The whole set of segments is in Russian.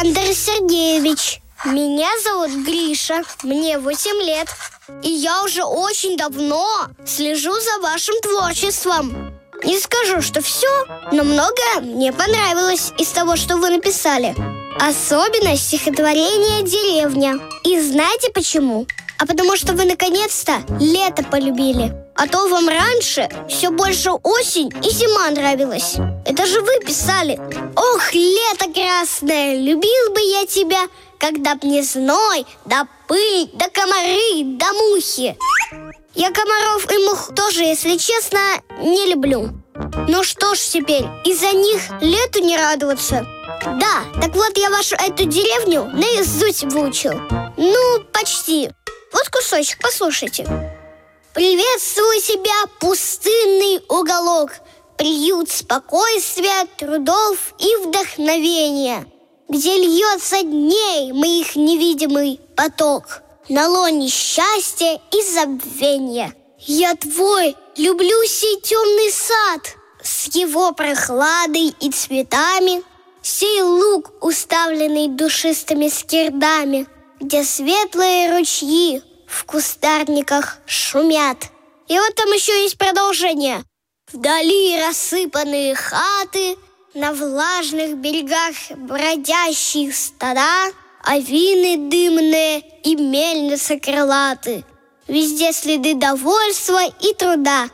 Александр Сергеевич. Меня зовут Гриша, мне 8 лет. И я уже очень давно слежу за вашим творчеством. Не скажу, что все, но многое мне понравилось из того, что вы написали. Особенно стихотворение «Деревня». И знаете почему? А потому что вы наконец-то лето полюбили. А то вам раньше все больше осень и зима нравилась. Это же вы писали: «Ох, лето красное, любил бы я тебя, когда б не зной, да пыль, да комары, да мухи». Я комаров и мух тоже, если честно, не люблю. Ну что ж теперь, из-за них лету не радоваться? Да, так вот я вашу эту деревню наизусть выучил. Ну, почти. Вот кусочек, послушайте. Приветствую тебя, пустынный уголок, приют спокойствия, трудов и вдохновения, где льется дней моих невидимый поток, на лоне счастья и забвения. Я твой, люблю сей темный сад, с его прохладой и цветами, сей луг, уставленный душистыми скирдами, где светлые ручьи в кустарниках шумят. И вот там еще есть продолжение. Вдали рассыпанные хаты, на влажных берегах бродящие стада, авины дымные и мельницы крылаты. Везде следы довольства и труда.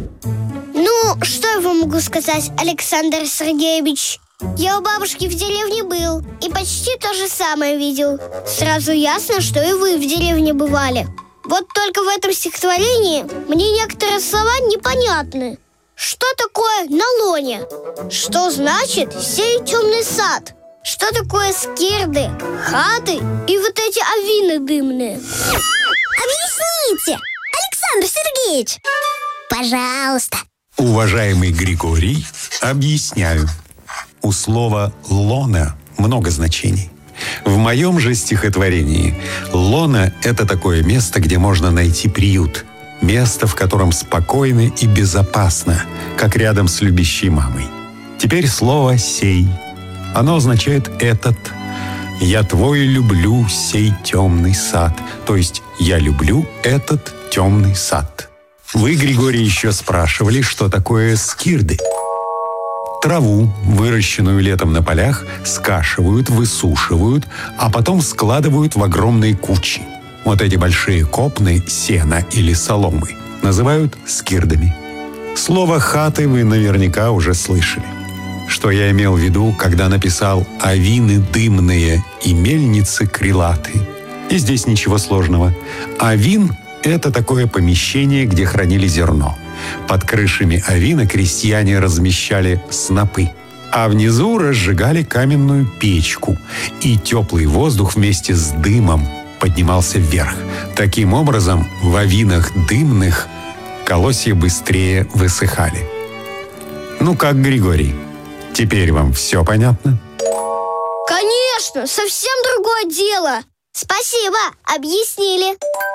Ну, что я вам могу сказать, Александр Сергеевич? Я у бабушки в деревне был и почти то же самое видел. Сразу ясно, что и вы в деревне бывали. Вот только в этом стихотворении мне некоторые слова непонятны. Что такое «на лоне»? Что значит «сей темный сад»? Что такое скирды, хаты и вот эти авины дымные? Объясните, Александр Сергеевич! Пожалуйста. Уважаемый Григорий, объясняю. У слова «лона» много значений. В моем же стихотворении лона – это такое место, где можно найти приют. Место, в котором спокойно и безопасно, как рядом с любящей мамой. Теперь слово «сей». Оно означает «этот». «Я твой люблю сей темный сад». То есть «я люблю этот темный сад». Вы, Григорий, еще спрашивали, что такое скирды. Траву, выращенную летом на полях, скашивают, высушивают, а потом складывают в огромные кучи. Вот эти большие копны сена или соломы называют скирдами. Слово «хаты» вы наверняка уже слышали. Что я имел в виду, когда написал «авины дымные и мельницы крылатые». И здесь ничего сложного. Авин – это такое помещение, где хранили зерно. Под крышами авина крестьяне размещали снопы, а внизу разжигали каменную печку, и теплый воздух вместе с дымом поднимался вверх. Таким образом, в авинах дымных колосья быстрее высыхали. Ну как, Григорий, теперь вам все понятно? Конечно, совсем другое дело. Спасибо, объяснили.